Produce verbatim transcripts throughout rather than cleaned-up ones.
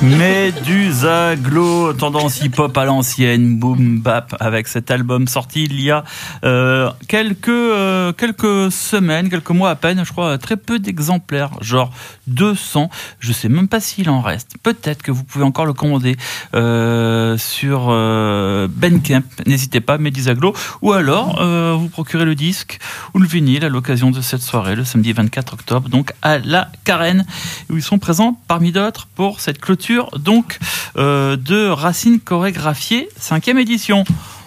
Medusa Glow, tendance hip-hop à l'ancienne, boom bap, avec cet album sorti il y a euh, quelques euh, quelques semaines, quelques mois à peine, je crois, très peu d'exemplaires, genre deux cents. Je sais même pas s'il en reste. Peut-être que vous pouvez encore le commander euh, sur euh, Bandcamp. N'hésitez pas, Medusa Glow, ou alors euh, vous procurez le disque ou le vinyle à l'occasion de cette soirée, le samedi vingt-quatre octobre, donc à la Carène, où ils sont présents parmi d'autres pour cette clôture donc euh, de Racines chorégraphiées, cinquième édition.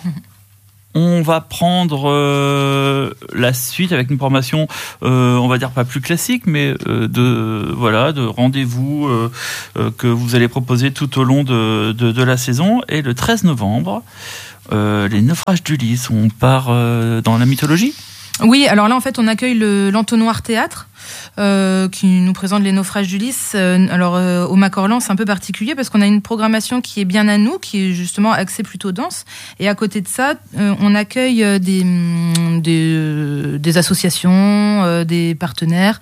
On va prendre euh, la suite avec une formation, euh, on va dire pas plus classique, mais euh, de voilà, de rendez-vous euh, euh, que vous allez proposer tout au long de, de, de la saison. Et le treize novembre, euh, les naufrages d'Ulysse. On part euh, dans la mythologie. Oui, alors là en fait on accueille le, l'Entonnoir Théâtre euh, qui nous présente les naufrages d'Ulysse. Euh, alors euh, au Macorlan c'est un peu particulier parce qu'on a une programmation qui est bien à nous, qui est justement axée plutôt danse, et à côté de ça euh, on accueille des, des, des associations, euh, des partenaires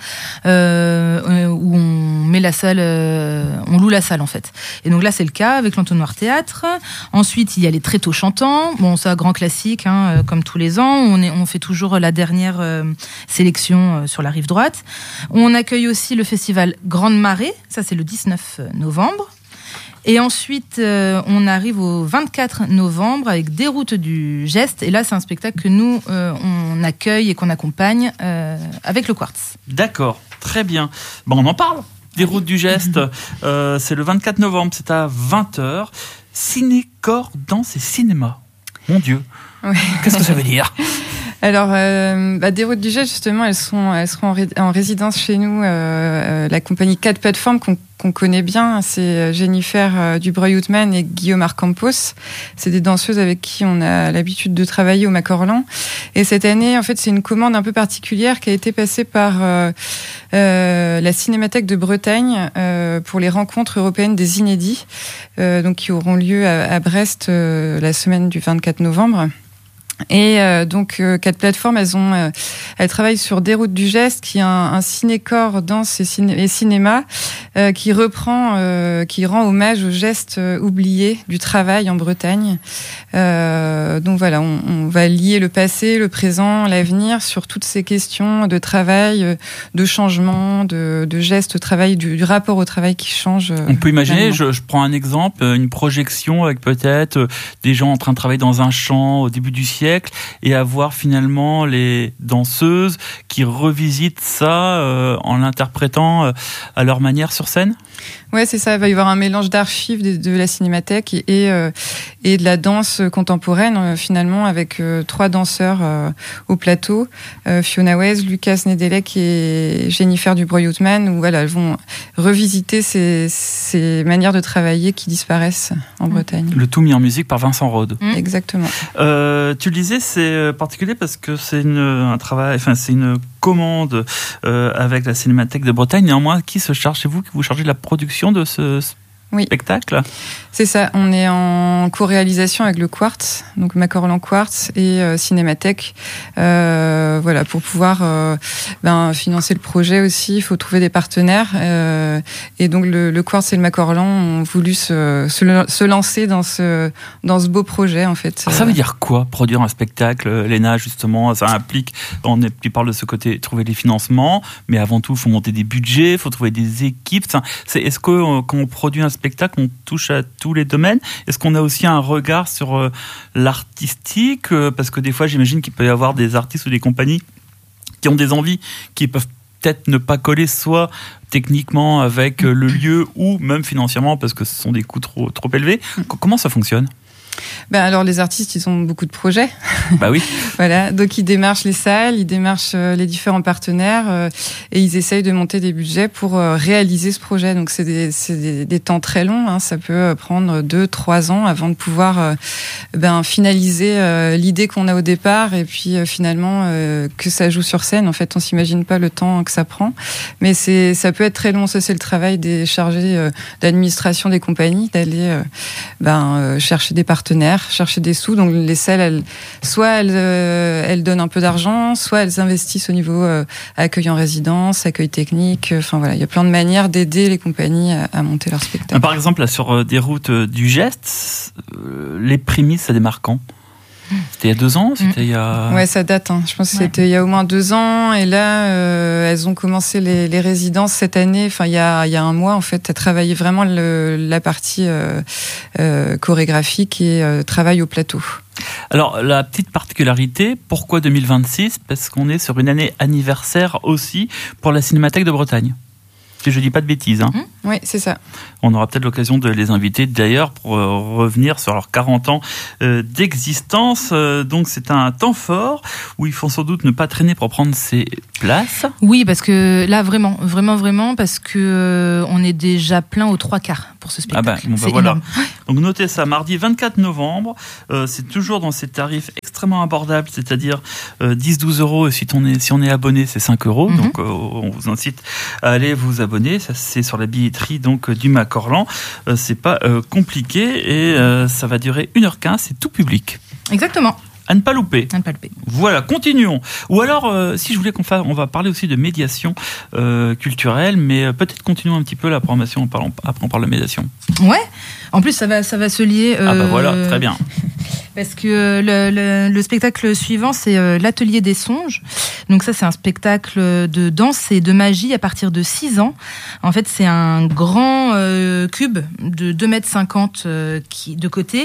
euh, où on met la salle, euh, on loue la salle en fait. Et donc là c'est le cas avec l'Entonnoir Théâtre. Ensuite il y a les Tréteaux chantants, bon ça grand classique hein, comme tous les ans, on, est, on fait toujours la dernière euh, sélection euh, sur la rive droite. On accueille aussi le festival Grande Marée, ça c'est le dix-neuf novembre. Et ensuite, euh, on arrive au vingt-quatre novembre avec Des routes du geste. Et là, c'est un spectacle que nous, euh, on accueille et qu'on accompagne euh, avec le Quartz. D'accord, très bien. Bon, on en parle. Des routes du geste, euh, c'est le vingt-quatre novembre, c'est à vingt heures. Ciné, corps, danse et cinéma. Mon Dieu, oui. Qu'est-ce que ça veut dire ? Alors, euh, bah, des routes du geste, justement, elles sont, elles seront en, ré- en résidence chez nous. Euh, la compagnie quatre plateformes qu'on, qu'on connaît bien, c'est Jennifer euh, Dubreuil-Houtman et Guillaume Arcampos. C'est des danseuses avec qui on a l'habitude de travailler au Macorlan. Et cette année, en fait, c'est une commande un peu particulière qui a été passée par euh, euh, la Cinémathèque de Bretagne euh, pour les rencontres européennes des inédits, euh, donc qui auront lieu à, à Brest euh, la semaine du vingt-quatre novembre. Et euh, donc euh, quatre plateformes, elles ont, euh, elles travaillent sur Des routes du geste, qui est un, un ciné-corps, danse et, ciné- et cinéma, euh, qui reprend, euh, qui rend hommage aux gestes euh, oubliés du travail en Bretagne. Euh, donc voilà, on, on va lier le passé, le présent, l'avenir sur toutes ces questions de travail, de changement, de, de gestes au travail, du, du rapport au travail qui change. On peut imaginer, je, je prends un exemple, une projection avec peut-être des gens en train de travailler dans un champ au début du siècle, et avoir finalement les danseuses qui revisitent ça euh, en l'interprétant euh, à leur manière sur scène. Ouais, c'est ça. Il va y avoir un mélange d'archives de, de la Cinémathèque et, et, euh, et de la danse contemporaine, euh, finalement, avec euh, trois danseurs euh, au plateau, euh, Fiona Wes, Lucas Nedelec et Jennifer Dubreuil-Houtman, où voilà, elles vont revisiter ces, ces manières de travailler qui disparaissent en Bretagne. Le tout mis en musique par Vincent Rode. Mmh. Exactement. Euh, tu le disais, c'est particulier parce que c'est une, un travail, enfin c'est une commande euh, avec la Cinémathèque de Bretagne. Néanmoins, qui se charge, c'est vous qui vous chargez de la production de ce oui. spectacle ? C'est ça, on est en co-réalisation avec le Quartz, donc Macorlan Quartz et euh, Cinémathèque. Euh, voilà, pour pouvoir euh, ben, financer le projet aussi, il faut trouver des partenaires. Euh, et donc le, le Quartz et le Macorlan ont voulu se, se, se lancer dans ce, dans ce beau projet en fait. Alors, ça veut dire quoi, produire un spectacle, Léna, justement? Ça implique, on est, tu parles de ce côté, trouver les financements, mais avant tout, il faut monter des budgets, il faut trouver des équipes. C'est, est-ce que quand on produit un spectacle, on touche à tous les domaines? Est-ce qu'on a aussi un regard sur euh, l'artistique? euh, Parce que des fois, j'imagine qu'il peut y avoir des artistes ou des compagnies qui ont des envies qui peuvent peut-être ne pas coller soit techniquement avec euh, le lieu ou même financièrement parce que ce sont des coûts trop, trop élevés. C- comment ça fonctionne? Ben alors les artistes, ils ont beaucoup de projets. Bah oui. Voilà, donc ils démarchent les salles, ils démarchent euh, les différents partenaires euh, et ils essayent de monter des budgets pour euh, réaliser ce projet. Donc c'est des, c'est des, des temps très longs, hein. Ça peut prendre deux, trois ans avant de pouvoir euh, ben finaliser euh, l'idée qu'on a au départ et puis euh, finalement euh, que ça joue sur scène. En fait, on s'imagine pas le temps que ça prend, mais c'est ça peut être très long. Ça c'est le travail des chargés euh, d'administration des compagnies, d'aller euh, ben euh, chercher des partenaires. partenaires, chercher des sous. Donc les salles, elles, soit elles, euh, elles donnent un peu d'argent, soit elles investissent au niveau euh, accueil en résidence, accueil technique. Enfin voilà, il y a plein de manières d'aider les compagnies à, à monter leur spectacle. Par exemple, là, sur euh, des routes euh, du geste, euh, les prémices, ça démarre quand ? C'était il y a deux ans, c'était il y a... Ouais, ça date. Hein. Je pense que Ouais. c'était il y a au moins deux ans. Et là, euh, elles ont commencé les, les résidences cette année. Enfin, il y a, il y a un mois, en fait, à travailler vraiment le, la partie euh, euh, chorégraphique et euh, travail au plateau. Alors, la petite particularité, pourquoi deux mille vingt-six ? Parce qu'on est sur une année anniversaire aussi pour la Cinémathèque de Bretagne. Si je dis pas de bêtises. Hein. Mmh. Oui, c'est ça. On aura peut-être l'occasion de les inviter d'ailleurs pour euh, revenir sur leurs quarante ans euh, d'existence. Euh, donc c'est un temps fort où il faut sans doute ne pas traîner pour prendre ses places. Oui, parce que là, vraiment, vraiment, vraiment, parce que euh, on est déjà plein aux trois quarts pour ce spectacle. Ah bah, bon bah c'est voilà. énorme. Donc notez ça, mardi vingt-quatre novembre. Euh, c'est toujours dans ces tarifs extrêmement abordables, c'est-à-dire euh, dix à douze euros. Et si on est, si on est abonné, c'est cinq euros. Mm-hmm. Donc euh, on vous incite à aller vous abonner. Ça, c'est sur la billetterie donc, du Macorlan. Euh, c'est pas euh, compliqué et euh, ça va durer une heure quinze. C'est tout public. Exactement. À ne pas louper. À ne pas louper. Voilà, continuons. Ou alors, euh, si je voulais qu'on fasse, on va parler aussi de médiation euh, culturelle, mais euh, peut-être continuons un petit peu la programmation en parlant, après on parle de médiation. Ouais. En plus, ça va, ça va se lier. Euh, Ah bah voilà, très bien. Parce que le, le, le spectacle suivant, c'est euh, l'Atelier des songes. Donc ça, c'est un spectacle de danse et de magie à partir de six ans. En fait, c'est un grand euh, cube de deux mètres cinquante euh, qui, de côté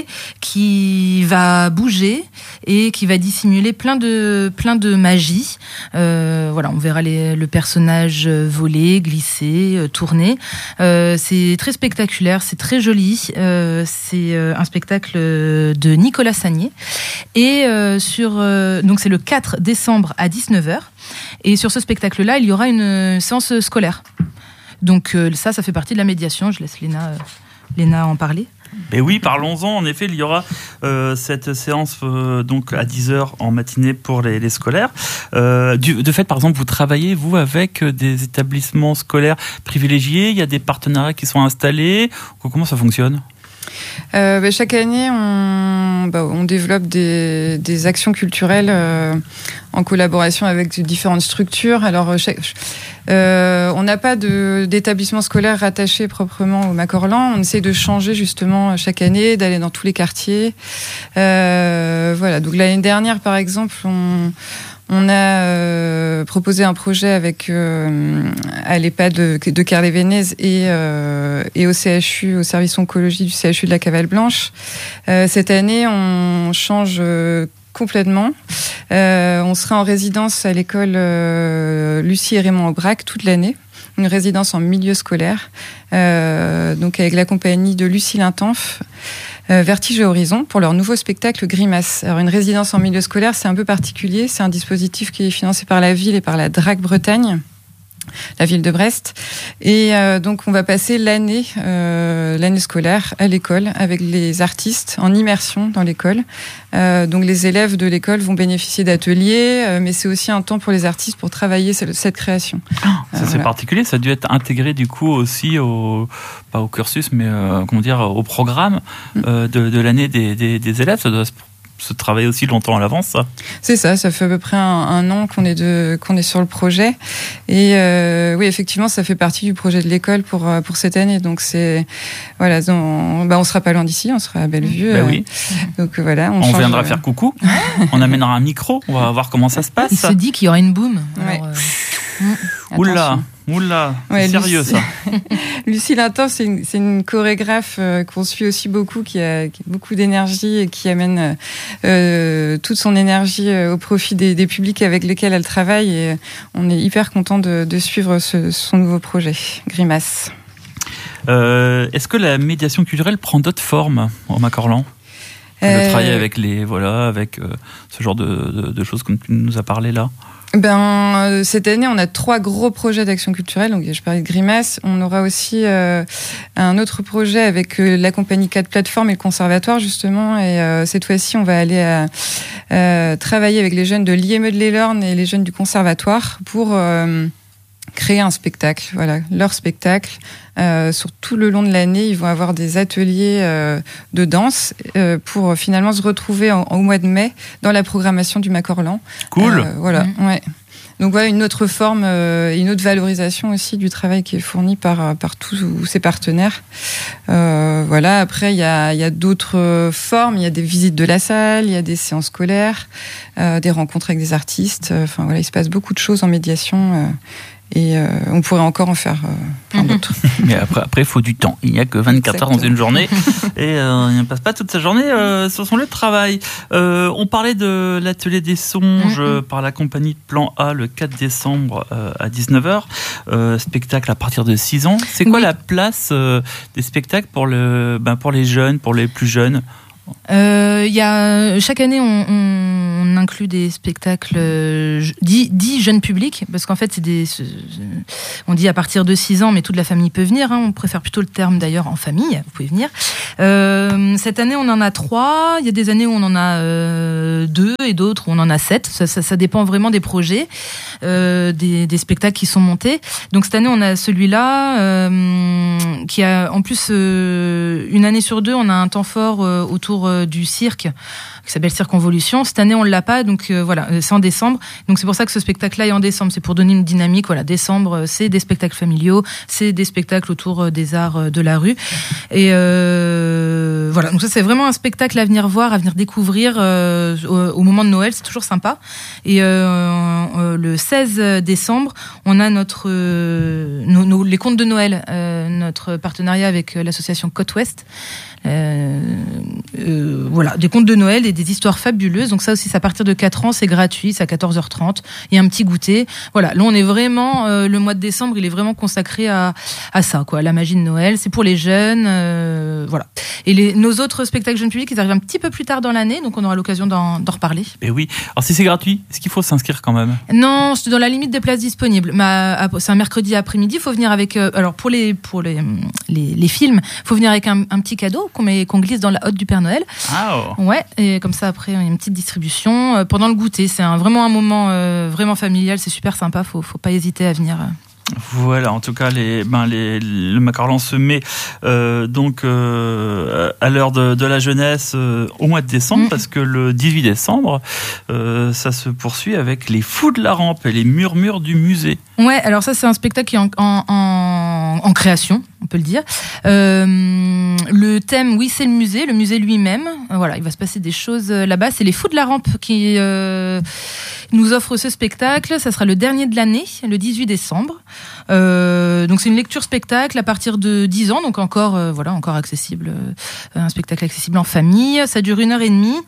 qui va bouger et qui va dissimuler plein de, plein de magie. Euh, voilà, on verra les, le personnage voler, glisser, euh, tourner. Euh, c'est très spectaculaire, c'est très joli. Euh, c'est euh, un spectacle de Nicolas Sagné. Et euh, sur, euh, donc c'est le quatre décembre à dix-neuf heures. Et sur ce spectacle-là, il y aura une séance scolaire. Donc euh, ça, ça fait partie de la médiation. Je laisse Léna, euh, Léna en parler. Mais oui, parlons-en. En effet, il y aura euh, cette séance euh, donc à dix heures en matinée pour les, les scolaires. Euh, du, de fait, par exemple, vous travaillez, vous, avec des établissements scolaires privilégiés. Il y a des partenariats qui sont installés. Comment ça fonctionne ? Euh, bah, chaque année, on, bah, on développe des, des actions culturelles euh, en collaboration avec différentes structures. Alors, chaque, euh, on n'a pas de, d'établissement scolaire rattaché proprement au Macorlan. On essaie de changer justement chaque année, d'aller dans tous les quartiers. Euh, voilà. Donc l'année dernière, par exemple, on On a euh, proposé un projet avec euh, à l'EHPAD de, de Carles-les-Vénèzes et, euh, et au C H U, au service oncologie du C H U de la Cavale Blanche. Euh, cette année, on change euh, complètement. Euh, on sera en résidence à l'école euh, Lucie et Raymond Aubrac toute l'année. Une résidence en milieu scolaire, euh, donc avec la compagnie de Lucie Lintanf, euh, Vertige et Horizon, pour leur nouveau spectacle Grimace. Alors une résidence en milieu scolaire, c'est un peu particulier, c'est un dispositif qui est financé par la ville et par la D R A C Bretagne, la ville de Brest. Et euh, donc on va passer l'année, euh, l'année scolaire à l'école avec les artistes en immersion dans l'école. Euh, donc les élèves de l'école vont bénéficier d'ateliers, euh, mais c'est aussi un temps pour les artistes pour travailler cette, cette création. Ah, ça euh, c'est voilà. particulier, ça a dû être intégré du coup aussi au, pas au cursus, mais euh, comment dire, au programme euh, de, de l'année des, des, des élèves. Ça doit se se travailler aussi longtemps à l'avance, ça. C'est ça, ça fait à peu près un, un an qu'on est de, qu'on est sur le projet. Et euh, oui, effectivement, ça fait partie du projet de l'école pour pour cette année. Donc c'est voilà, on, bah on sera pas loin d'ici, on sera à Bellevue. Ben oui. Euh, donc voilà, on, on change, viendra euh... faire coucou. On amènera un micro. On va voir comment ça se passe. Il se dit qu'il y aura une boom. Ouais. Alors, euh... Oula. Oula, ouais, c'est sérieux Lucie... ça. Lucie Lintanf, c'est une, c'est une chorégraphe euh, qu'on suit aussi beaucoup, qui a, qui a beaucoup d'énergie et qui amène euh, toute son énergie euh, au profit des, des publics avec lesquels elle travaille. Et on est hyper content de, de suivre ce, son nouveau projet, Grimace. Euh, est-ce que la médiation culturelle prend d'autres formes au Macorlan ? Euh... Le travail avec les voilà, avec euh, ce genre de, de, de choses comme tu nous as parlé là. Ben, cette année, on a trois gros projets d'action culturelle. Donc, je parlais de Grimace. On aura aussi euh, un autre projet avec euh, la compagnie quatre plateformes et le conservatoire, justement. Et euh, cette fois-ci, on va aller à, euh, travailler avec les jeunes de l'I M E de l'Elorn et les jeunes du conservatoire pour... Euh, créer un spectacle, voilà, leur spectacle. Euh, sur tout le long de l'année, ils vont avoir des ateliers euh, de danse euh, pour finalement se retrouver en, au mois de mai dans la programmation du Macorlan. Cool. Euh, voilà, mmh. ouais. Donc voilà, une autre forme, euh, une autre valorisation aussi du travail qui est fourni par par tous ses partenaires. Euh, voilà. Après, il y a il y a d'autres formes. Il y a des visites de la salle, il y a des séances scolaires, euh, des rencontres avec des artistes. Enfin voilà, il se passe beaucoup de choses en médiation. Euh, Et euh, on pourrait encore en faire euh, plein d'autres. Mais après, après, il faut du temps. Il n'y a que vingt-quatre Exactement. Heures dans une journée. Et euh, il ne passe pas toute sa journée euh, sur son lieu de travail. Euh, on parlait de l'atelier des songes mm-hmm. par la compagnie de Plan A le quatre décembre euh, à dix-neuf heures. Euh, spectacle à partir de six ans. C'est quoi oui. la place euh, des spectacles pour, le, ben, pour les jeunes, pour les plus jeunes ? Euh, y a, chaque année, on, on inclut des spectacles euh, dits, dits jeunes publics, parce qu'en fait, c'est des, on dit à partir de six ans, mais toute la famille peut venir. Hein, on préfère plutôt le terme d'ailleurs en famille. Vous pouvez venir. Euh, cette année, on en a trois. Il y a des années où on en a euh, deux et d'autres où on en a sept. Ça, ça, ça dépend vraiment des projets, euh, des, des spectacles qui sont montés. Donc cette année, on a celui-là euh, qui a en plus euh, une année sur deux, on a un temps fort euh, autour du cirque qui s'appelle Cirque Convolution. Cette année on l'a pas, donc euh, voilà, c'est en décembre, donc c'est pour ça que ce spectacle là est en décembre, c'est pour donner une dynamique. Voilà, décembre c'est des spectacles familiaux, c'est des spectacles autour des arts de la rue, et euh, voilà, donc ça c'est vraiment un spectacle à venir voir, à venir découvrir euh, au, au moment de Noël, c'est toujours sympa. Et euh, euh, le seize décembre on a notre euh, nos, nos, les contes de Noël, euh, notre partenariat avec l'association Côte Ouest. Euh, euh, voilà, des contes de Noël et des histoires fabuleuses. Donc ça aussi, c'est à partir de quatre ans, c'est gratuit, c'est à quatorze heures trente. Il y a un petit goûter. Voilà, là on est vraiment euh, le mois de décembre, il est vraiment consacré à à ça, quoi, la magie de Noël. C'est pour les jeunes, euh, voilà. Et les, nos autres spectacles jeunes publics, ils arrivent un petit peu plus tard dans l'année, donc on aura l'occasion d'en, d'en reparler. Et oui. Alors si c'est gratuit, est-ce qu'il faut s'inscrire quand même ? Non, c'est dans la limite des places disponibles. Ma, c'est un mercredi après-midi. Il faut venir avec. Euh, alors pour les pour les les, les films, faut venir avec un, un petit cadeau qu'on met, qu'on glisse dans la hotte du Père Noël. Ah oh. Ouais, et comme ça après il y a une petite distribution euh, pendant le goûter. C'est un, vraiment un moment euh, vraiment familial, c'est super sympa, faut faut pas hésiter à venir. Voilà, en tout cas, les, ben les, le Macorlan se met euh, donc euh, à l'heure de, de la jeunesse euh, au mois de décembre, mmh. parce que le dix-huit décembre, euh, ça se poursuit avec les Fous de la Rampe et les Murmures du musée. Ouais, alors ça c'est un spectacle qui est en, en, en, en création, on peut le dire. Euh, le thème, oui, c'est le musée, le musée lui-même. Voilà, il va se passer des choses là-bas. C'est les Fous de la Rampe qui euh, nous offrent ce spectacle. Ça sera le dernier de l'année, le dix-huit décembre. Euh, donc c'est une lecture spectacle à partir de dix ans, donc encore euh, voilà, encore accessible, euh, un spectacle accessible en famille. Ça dure une heure et demie.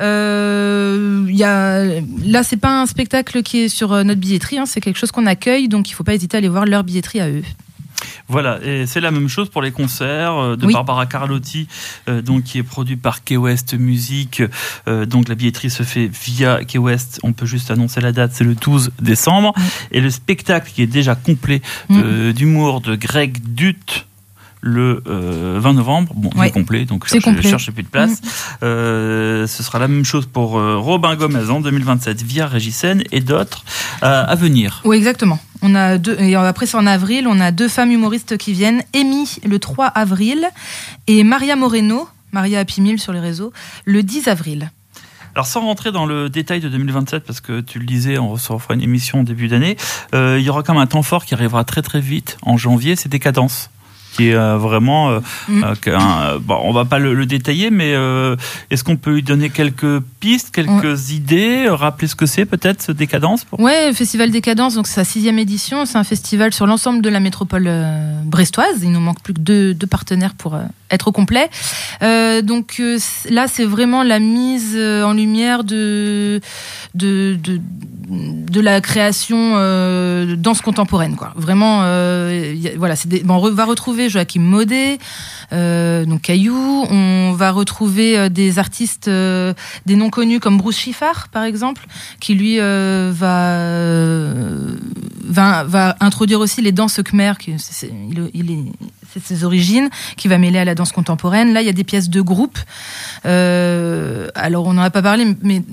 Euh, y a, là, c'est pas un spectacle qui est sur notre billetterie, hein, c'est quelque chose qu'on accueille, donc il faut pas hésiter à aller voir leur billetterie à eux. Voilà, et c'est la même chose pour les concerts de oui. Barbara Carlotti, euh, donc qui est produit par Key West Music. Euh, donc la billetterie se fait via Key West. On peut juste annoncer la date, c'est le douze décembre. Oui. Et le spectacle qui est déjà complet euh, mmh. d'humour de Greg Dutt, le euh, vingt novembre, bon, ouais. il est complet, donc je cherche, cherche plus de place. Mmh. Euh, ce sera la même chose pour euh, Robin Gomez en deux mille vingt-sept via Régicène et d'autres euh, à venir. Oui, exactement. On a deux, et après c'est en avril, on a deux femmes humoristes qui viennent, Amy le trois avril et Maria Moreno, Maria Happy Meal sur les réseaux, le dix avril. Alors sans rentrer dans le détail de deux mille vingt-sept, parce que tu le disais, on refera une émission au début d'année, euh, il y aura quand même un temps fort qui arrivera très très vite en janvier, c'est Décadence. Qui est euh, vraiment, euh, mmh. euh, un, bon, on va pas le, le détailler, mais euh, est-ce qu'on peut lui donner quelques pistes, quelques ouais. idées, rappeler ce que c'est peut-être ce Décadence pour... Ouais, Festival Décadence, donc c'est sa sixième édition, c'est un festival sur l'ensemble de la métropole euh, brestoise. Il nous manque plus que deux, deux partenaires pour euh, être au complet. Euh, donc euh, là, c'est vraiment la mise en lumière de de de, de la création euh, danse contemporaine, quoi. Vraiment, euh, y a, voilà, c'est des, bon, on va retrouver Joachim Maudet, euh, donc Caillou. On va retrouver euh, des artistes, euh, des noms connus comme Bruce Chiffard, par exemple, qui lui euh, va, euh, va va introduire aussi les danses khmer, qui c'est, c'est, il, il est, c'est ses origines, qui va mêler à la danse contemporaine. Là, il y a des pièces de groupe. Euh, alors, on n'en a pas parlé, mais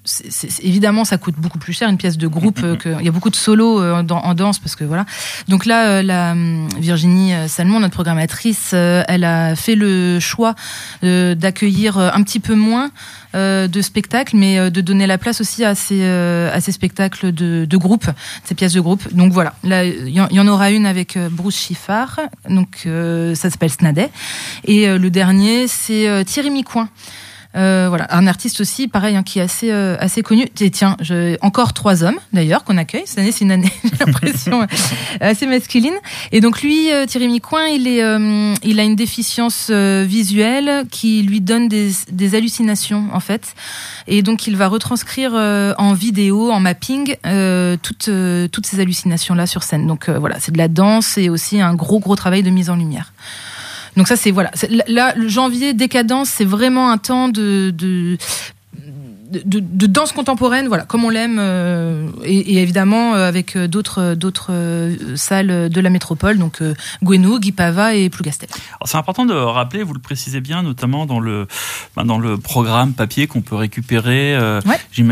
c'est, c'est, évidemment, ça coûte beaucoup plus cher une pièce de groupe. Euh, que, il y a beaucoup de solos euh, en, en danse parce que voilà. Donc là, euh, la Virginie Salmon, notre programmatrice, euh, elle a fait le choix euh, d'accueillir un petit peu moins euh, de spectacles, mais euh, de donner la place aussi à ces euh, à ces spectacles de, de groupe, ces pièces de groupe. Donc voilà, là il y, y en aura une avec euh, Bruce Chiffard, donc euh, ça s'appelle Snadet, et euh, le dernier c'est euh, Thierry Micoin. Euh, voilà, un artiste aussi, pareil, hein, qui est assez euh, assez connu. Et tiens, je, encore trois hommes d'ailleurs qu'on accueille. Cette année, c'est une année, j'ai l'impression, assez masculine. Et donc lui, euh, Thierry Micoin, il est, euh, il a une déficience euh, visuelle qui lui donne des des hallucinations en fait. Et donc il va retranscrire euh, en vidéo, en mapping, euh, toutes euh, toutes ces hallucinations là sur scène. Donc euh, voilà, c'est de la danse et aussi un gros gros travail de mise en lumière. Donc ça c'est voilà, c'est, là le janvier Décadence, c'est vraiment un temps de de de, de danse contemporaine, voilà, comme on l'aime, euh, et, et évidemment euh, avec d'autres d'autres euh, salles de la métropole, donc euh, Gouesnou, Guy Pava et Plougastel. Alors c'est important de rappeler, vous le précisez bien, notamment dans le dans le programme papier qu'on peut récupérer. Euh, ouais.